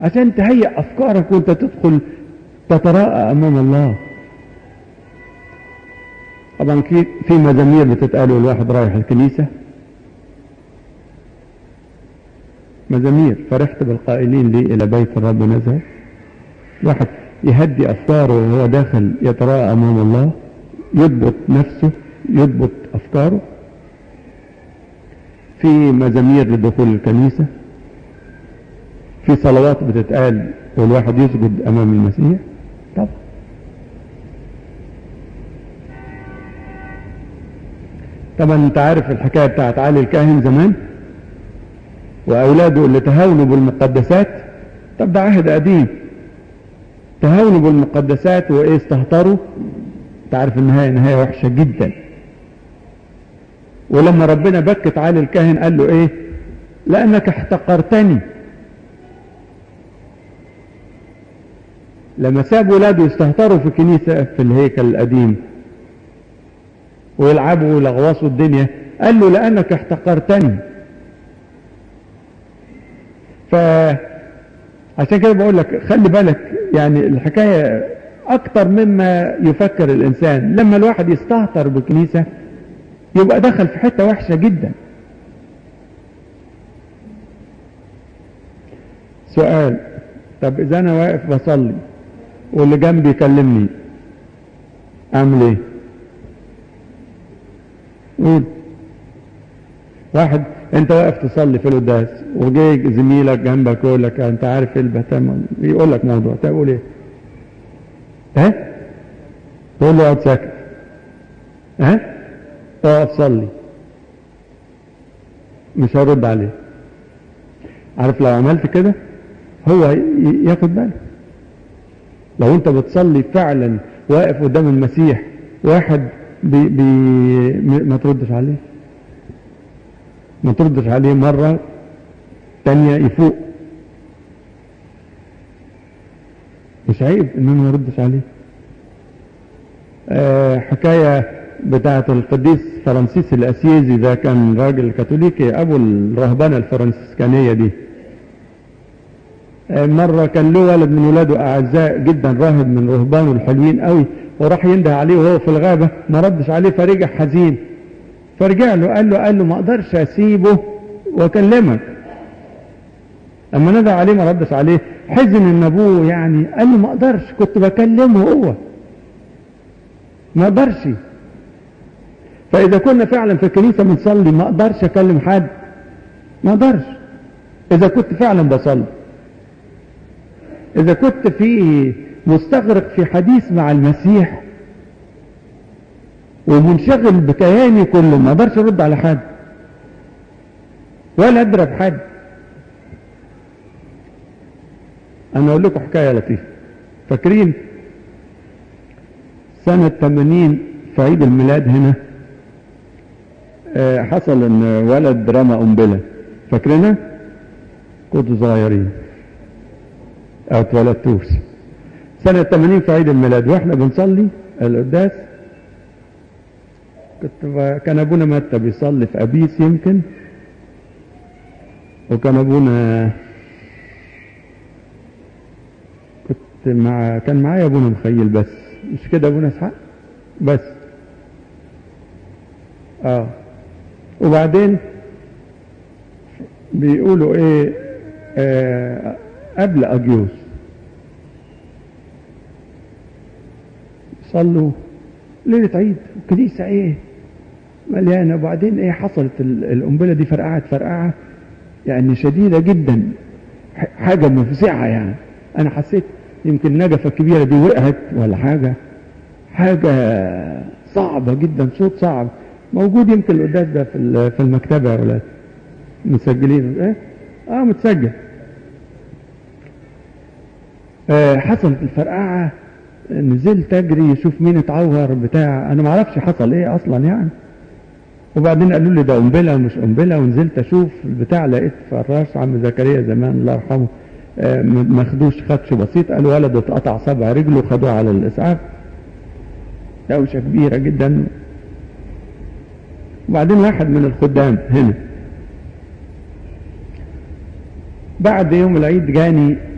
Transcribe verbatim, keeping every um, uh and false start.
عشان تهيئ أفكارك وانت تدخل تتراءى أمام الله. طبعا في مزامير بتتقال والواحد رايح الكنيسة، مزامير فرحت بالقائلين لي إلى بيت الرب نزل. واحد يهدي أفكاره وهو داخل يتراءى أمام الله، يضبط نفسه، يضبط أفكاره. في مزامير لدخول الكنيسة، في صلوات بتتقال والواحد يسجد أمام المسيح. طبعا طبعا انت عارف الحكاية بتاعت علي الكاهن زمان وأولاده اللي تهاونوا بالمقدسات. طب ده عهد قديم، تهاونوا بالمقدسات وإيه استهتروا. تعرف النهاية نهاية وحشة جدا. ولما ربنا بكت علي الكاهن قال له إيه؟ لأنك احتقرتني. لما ساب ولاده يستهتروا في الكنيسة في الهيكل القديم ويلعبوا ويلغوصوا الدنيا، قال له لأنك احتقرتني. فعشان كده بقول لك خلي بالك، يعني الحكاية أكتر مما يفكر الإنسان. لما الواحد يستهتر بالكنيسة يبقى دخل في حتة وحشة جدا. سؤال: طب إذا أنا واقف بصلي واللي جنبي يكلمني أعمل إيه؟ قول. واحد أنت واقف تصلي في القداس وجاي زميلك جنبك يقول لك أنت عارف إيه البتام، يقول لك موضوع، تقول إيه؟ ها؟ تقول له اقعد ساكت. ها؟ اقعد صلي. مش هرد عليه. عارف لو عملت كده هو ياخد باله. لو انت بتصلي فعلا واقف قدام المسيح واحد بي بي ما تردش عليه، ما تردش عليه مرة تانية يفوق. مش عيب ان انا ما اردش عليه. أه حكاية بتاعة القديس فرانسيس الأسيزي، ده كان راجل كاثوليكي ابو الرهبانة الفرنسيسكانية دي. أه مرة كان له ولد من ولاده اعزاء جدا، راهب من رهبانه الحلوين قوي، وراح ينده عليه وهو في الغابة، ما ردش عليه فرجع حزين. فرجع له قال له قال له ما اقدرش اسيبه واكلمك. اما ندى عليه ما ردش عليه، حزن ان ابوه يعني، قال له ما اقدرش، كنت بكلمه هو ما اقدرش. فاذا كنا فعلا في الكنيسة بنصلي ما اقدرش اكلم حد، ما اقدرش. اذا كنت فعلا بصلي، اذا كنت في مستغرق في حديث مع المسيح ومنشغل بكياني كله، ما اقدرش ارد على حد ولا اضرب حد. انا اقول لكم حكاية لطيفة. فاكرين سنة ثمانين في عيد الميلاد هنا آه حصل ان ولد رمى قنبلة، فاكرينها؟ كنتوا صغيرين او اتولدتوش. سنة ثمانين في عيد الميلاد واحنا بنصلي القداس، كنت كان ابونا متى بيصلي في ابيس يمكن، وكان ابونا كنت مع كان معايا ابونا مخيل بس، مش كده ابونا اسحاق بس. اه وبعدين بيقولوا ايه آه قبل اجيوس صلوا ليلة عيد، الكنيسة ايه مليانة. وبعدين ايه حصلت القنبلة دي، فرقعت فرقعة يعني شديدة جدا، حاجة مفزعة يعني. انا حسيت يمكن نجفة كبيرة دي وقعت ولا حاجة، حاجة صعبة جدا، صوت صعب. موجود يمكن القداس ده في في المكتبة يا ولاد، مسجلين ايه؟ اه متسجل. آه حصلت الفرقعة، نزلت اجري اشوف مين اتعور بتاع، انا ما اعرفش حصل ايه اصلا يعني. وبعدين قالوا لي ده قنبله ومش قنبله، ونزلت اشوف البتاع، لقيت فراش عم زكريا زمان الله يرحمه آه ما خدوش خدش بسيط، قالوا ولده اتقطع سبع رجله، خدوه على الاسعاف، دوشه كبيره جدا. وبعدين واحد من الخدام هنا بعد يوم العيد جاني